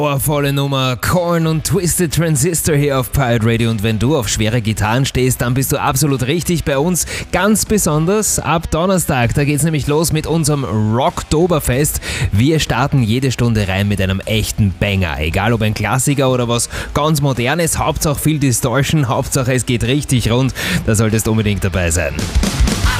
Volle Nummer, Korn und Twisted Transistor hier auf Pirate Radio, und wenn du auf schwere Gitarren stehst, dann bist du absolut richtig bei uns, ganz besonders ab Donnerstag, da geht's nämlich los mit unserem Rocktoberfest. Wir starten jede Stunde rein mit einem echten Banger, egal ob ein Klassiker oder was ganz Modernes, Hauptsache viel Distortion, Hauptsache es geht richtig rund, da solltest du unbedingt dabei sein.